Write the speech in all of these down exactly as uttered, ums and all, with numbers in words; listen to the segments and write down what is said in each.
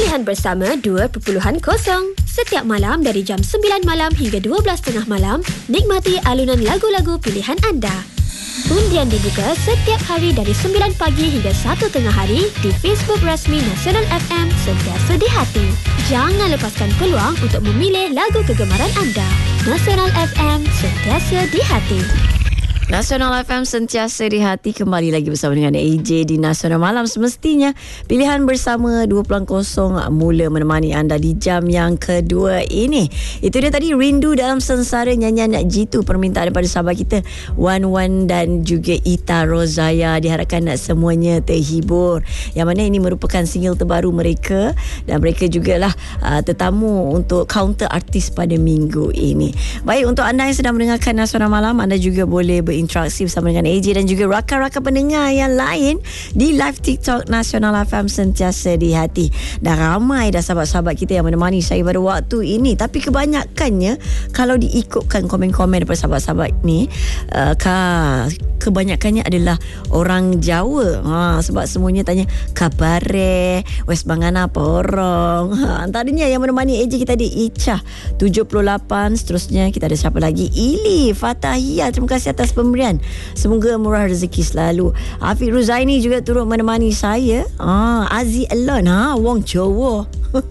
Pilihan Bersama dua titik kosong. Setiap malam dari jam sembilan malam hingga dua belas tiga puluh malam, nikmati alunan lagu-lagu pilihan anda. Undian dibuka setiap hari dari sembilan pagi hingga satu tengah hari di Facebook rasmi Nasional F M Sentiasa di Hati. Jangan lepaskan peluang untuk memilih lagu kegemaran anda. Nasional F M Sentiasa di Hati. Nasional F M Sentiasa di Hati, kembali lagi bersama dengan A J di Nasional Malam. Semestinya Pilihan Bersama dua titik kosong mula menemani anda di jam yang kedua ini. Itu dia tadi, Rindu Dalam Sengsara, nyanyian nak jitu, permintaan daripada sahabat kita Wan Wan dan juga Ita Rozaya. Diharapkan nak semuanya terhibur, yang mana ini merupakan single terbaru mereka, dan mereka jugalah uh, tetamu untuk counter artis pada minggu ini. Baik, untuk anda yang sedang mendengarkan Nasional Malam, anda juga boleh ber interaksi bersama dengan A J dan juga rakan-rakan pendengar yang lain di live TikTok Nasional F M Sentiasa di Hati. Dan ramai dah sahabat-sahabat kita yang menemani saya pada waktu ini. Tapi kebanyakannya, kalau diikutkan komen-komen daripada sahabat-sahabat ni, uh, kebanyakannya adalah orang Jawa. Ha, sebab semuanya tanya khabar wes bangan apa orang. Ha, antaranya yang menemani A J kita ada Icha tujuh puluh lapan. Seterusnya kita ada siapa lagi? Ili Fatahia, terima kasih atas pemberian. Semoga murah rezeki selalu. Afiq Ruzaini juga turut menemani saya. Ah, Aziz Elon, ha, wong Jawa.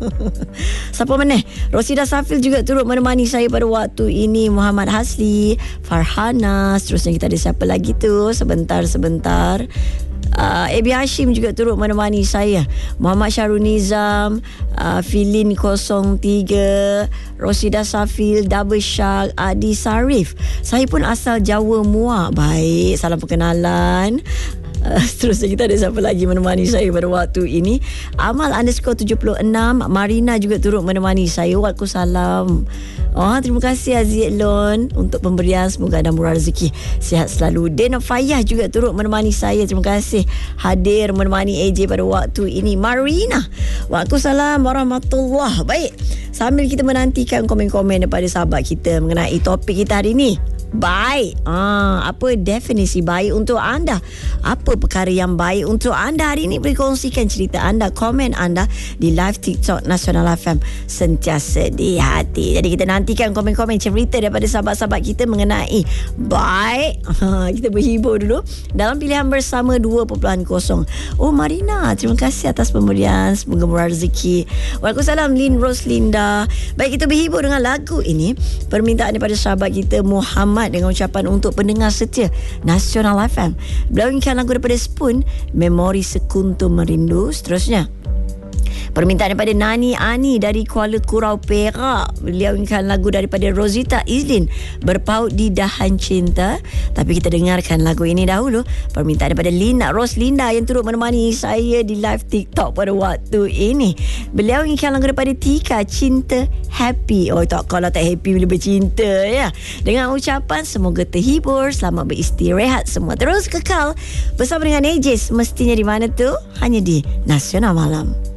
Siapa mana? Rosida Safil juga turut menemani saya pada waktu ini. Muhammad Hasli, Farhana. Seterusnya kita ada siapa lagi tu? Sebentar-sebentar. Uh, Ebi Hashim juga turut menemani saya. Muhammad Syarul Nizam, uh, Filin kosong tiga, Rosida Safil, Double Shark, Adi Sarif. Saya pun asal Jawa Muar. Baik, salam perkenalan. Uh, seterusnya kita ada siapa lagi menemani saya pada waktu ini? Amal underscore tujuh puluh enam, Marina juga turut menemani saya. Waalaikumsalam. Oh, terima kasih Aziz Lon untuk pemberian. Semoga anda murah rezeki, sihat selalu. Dena Fayah juga turut menemani saya. Terima kasih hadir menemani A J pada waktu ini. Marina, waalaikumsalam warahmatullahi. Baik, sambil kita menantikan komen-komen daripada sahabat kita mengenai topik kita hari ini. Baik, ah, apa definisi baik untuk anda? Apa perkara yang baik untuk anda hari ini? Boleh kongsikan cerita anda, komen anda di live TikTok Nasional F M Sentiasa di Hati. Jadi kita nantikan komen-komen cerita daripada sahabat-sahabat kita mengenai baik. Ha, kita berhibur dulu dalam Pilihan Bersama dua titik kosong. Oh, Marina, terima kasih atas pemberian. Semoga murah rezeki. Waalaikumsalam Lin Roslinda. Baik, kita berhibur dengan lagu ini, permintaan daripada sahabat kita Muhammad, dengan ucapan untuk pendengar setia Nasional F M. Beliau inginkan lagu daripada Spoon, Memori Sekuntum Merindu. Seterusnya permintaan daripada Nani Ani dari Kuala Kurau, Perak. Beliau inginkan lagu daripada Rosita Izlin, Berpaut di Dahan Cinta. Tapi kita dengarkan lagu ini dahulu. Permintaan daripada Lina Roslinda yang turut menemani saya di live TikTok pada waktu ini. Beliau inginkan lagu daripada Tika, Cinta Happy. Oh, tak, kalau tak happy bila bercinta, ya. Dengan ucapan semoga terhibur, selamat beristirahat semua. Terus kekal bersama dengan A J. Semestinya di mana tu? Hanya di Nasional Malam.